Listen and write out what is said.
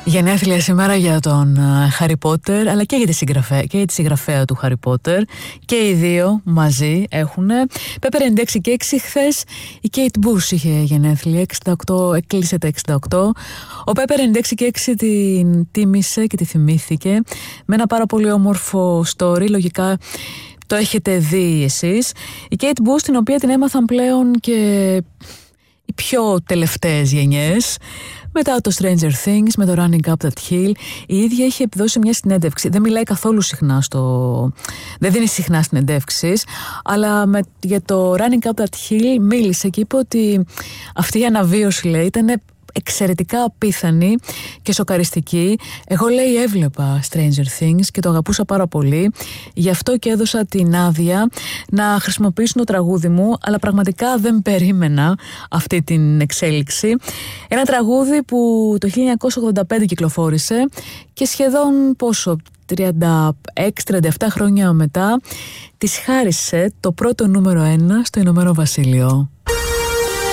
Γενέθλια σήμερα για τον Χάρι Πότερ, αλλά και για τη συγγραφέα του Χάρι Πότερ. Και οι δύο μαζί έχουν. Πέπερ 96 και 6 χθες. Η Κέιτ Μπούς είχε γενέθλια, 68, έκλεισε τα 68. Ο Πέπερ 96 και 6 την τίμησε και τη θυμήθηκε με ένα πάρα πολύ όμορφο story. Λογικά το έχετε δει εσείς. Η Κέιτ Μπούς, την οποία την έμαθαν πλέον και οι πιο τελευταίες γενιές. Μετά το Stranger Things, με το Running Up That Hill, η ίδια έχει επιδώσει μια συνέντευξη. Δεν μιλάει καθόλου συχνά δεν δίνει συχνά συνεντεύξεις, αλλά για το Running Up That Hill μίλησε και είπε ότι αυτή η αναβίωση, λέει, ήταν εξαιρετικά απίθανη και σοκαριστική. Εγώ, λέει, έβλεπα Stranger Things και το αγαπούσα πάρα πολύ. Γι' αυτό και έδωσα την άδεια να χρησιμοποιήσουν το τραγούδι μου, αλλά πραγματικά δεν περίμενα αυτή την εξέλιξη. Ένα τραγούδι που το 1985 κυκλοφόρησε και σχεδόν 36-37 χρόνια μετά της χάρισε το πρώτο νούμερο 1 στο Ηνωμένο Βασίλειο.